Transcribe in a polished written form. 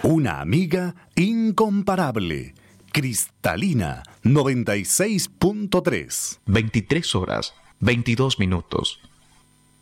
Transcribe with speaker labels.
Speaker 1: Una amiga incomparable. Cristalina 96.3.
Speaker 2: 23 horas, 22 minutos.